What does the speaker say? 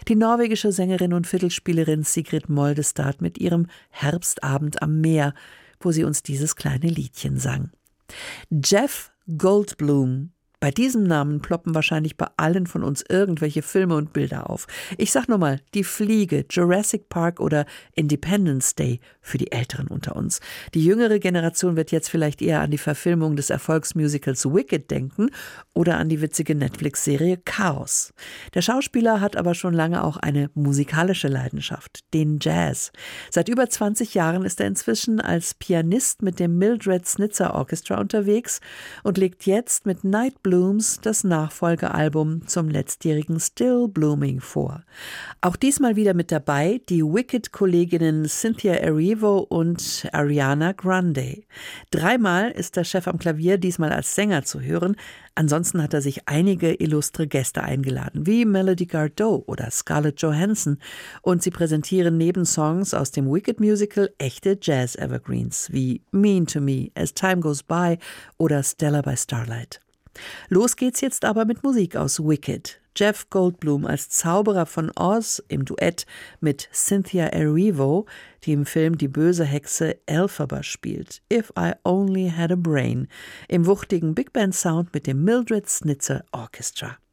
Die norwegische Sängerin und Fiddlespielerin Sigrid Moldestad mit ihrem Herbstabend am Meer, wo sie uns dieses kleine Liedchen sang. Jeff Goldblum. Bei diesem Namen ploppen wahrscheinlich bei allen von uns irgendwelche Filme und Bilder auf. Ich sag nur mal, Die Fliege, Jurassic Park oder Independence Day für die Älteren unter uns. Die jüngere Generation wird jetzt vielleicht eher an die Verfilmung des Erfolgsmusicals Wicked denken oder an die witzige Netflix-Serie Chaos. Der Schauspieler hat aber schon lange auch eine musikalische Leidenschaft, den Jazz. Seit über 20 Jahren ist er inzwischen als Pianist mit dem Mildred Snitzer Orchestra unterwegs und legt jetzt mit Night Blooms das Nachfolgealbum zum letztjährigen Still Blooming vor. Auch diesmal wieder mit dabei die Wicked-Kolleginnen Cynthia Erivo und Ariana Grande. 3-mal ist der Chef am Klavier, diesmal als Sänger zu hören. Ansonsten hat er sich einige illustre Gäste eingeladen, wie Melody Gardot oder Scarlett Johansson. Und sie präsentieren neben Songs aus dem Wicked-Musical echte Jazz-Evergreens wie Mean to Me, As Time Goes By oder Stella by Starlight. Los geht's jetzt aber mit Musik aus Wicked. Jeff Goldblum als Zauberer von Oz im Duett mit Cynthia Erivo, die im Film die böse Hexe Elphaba spielt. If I Only Had a Brain, im wuchtigen Big Band Sound mit dem Mildred Snitzer Orchestra.